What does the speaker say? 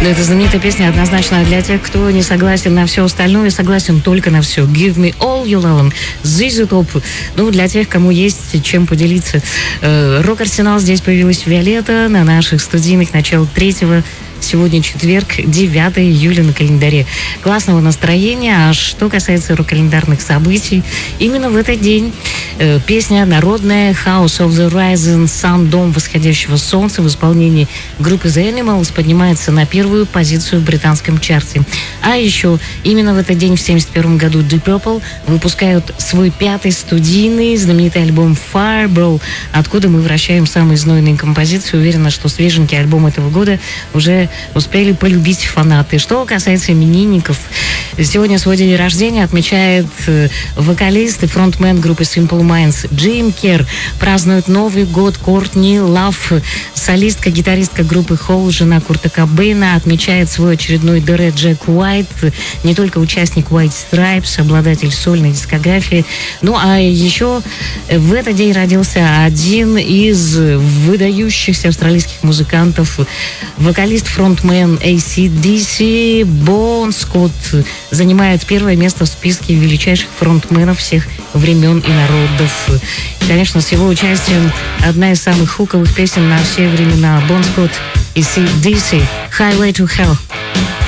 Но эта знаменитая песня однозначно для тех, кто не согласен на все остальное, согласен только на все. Give me all your love. ZZ Top. Ну, для тех, кому есть чем поделиться. Рок-арсенал здесь появилась Виолетта на наших студийных начал 3-го. Сегодня четверг, 9 июля на календаре. Классного настроения. А что касается рок-календарных событий, именно в этот день песня народная House of the Rising Sun, Дом восходящего солнца в исполнении группы The Animals поднимается на первую позицию в британском чарте. А еще именно в этот день, в 1971 году, Deep Purple выпускают свой 5-й студийный знаменитый альбом Fireball, откуда мы вращаем самые знойные композиции. Уверена, что свеженький альбом этого года уже успели полюбить фанаты. Что касается именинников, сегодня свой день рождения отмечает вокалист и фронтмен группы Simple Minds Джим Керр. Празднует Новый год Кортни Лав, солистка, гитаристка группы Холл, жена Курта Кобейна, отмечает свой очередной ДР Джек Уайт, не только участник White Stripes, обладатель сольной дискографии. Ну а еще в этот день родился один из выдающихся австралийских музыкантов, вокалист, фронтмен AC/DC Бон Скотт, занимает первое место в списке величайших фронтменов всех времен и народов. И, конечно, с его участием одна из самых хуковых песен на все времена. Бон Скотт, AC/DC, Highway to Hell.